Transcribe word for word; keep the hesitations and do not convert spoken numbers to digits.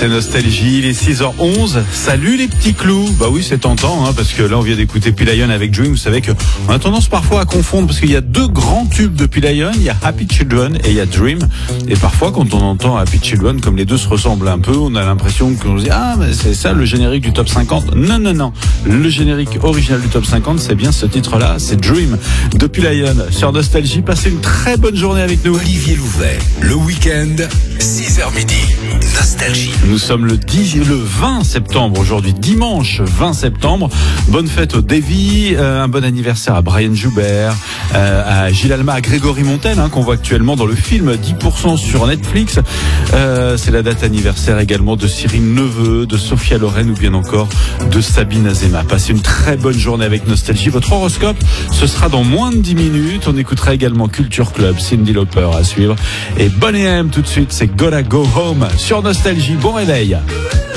c'est Nostalgie, il est six heures onze. Salut les petits clous. Bah oui, c'est tentant, hein, parce que là on vient d'écouter Pilion avec Dream. Vous savez qu'on a tendance parfois à confondre, parce qu'il y a deux grands tubes de Pilion. Il y a Happy Children et il y a Dream. Et parfois quand on entend Happy Children, comme les deux se ressemblent un peu, on a l'impression qu'on se dit ah mais c'est ça le générique du top cinquante. Non non non, le générique original du top cinquante, c'est bien ce titre-là, c'est Dream de Pilion sur Nostalgie. Passez une très bonne journée avec nous. Olivier Louvet, le week-end, six heures midi, Nostalgie. Nous sommes le dix, le vingt septembre aujourd'hui, dimanche vingt septembre. Bonne fête au Davy, euh, un bon anniversaire à Brian Joubert, euh, à Gilles Alma, à Grégory Montel, hein, qu'on voit actuellement dans le film dix pour cent sur Netflix. Euh, c'est la date anniversaire également de Cyril Neveu, de Sophia Loren ou bien encore de Sabine Azema. Passez une très bonne journée avec Nostalgie. Votre horoscope, ce sera dans moins de dix minutes. On écoutera également Culture Club, Cyndi Lauper à suivre. Et Bonnie M tout de suite, c'est Gotta Go Home sur Nostalgie. Bon réveil.